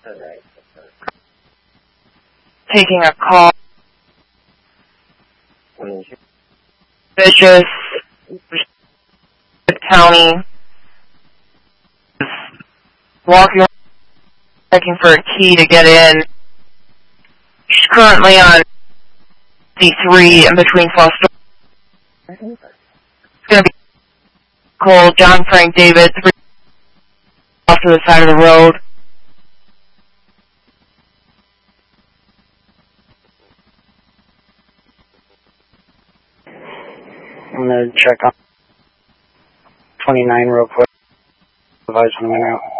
Taking a call. Vicious County is walking, checking for a key to get in. She's currently on C3 in between Foster. It's going to be cold. John Frank David, 3 off to the side of the road. I'm going to check on 29 real quick. Advise when I'm out.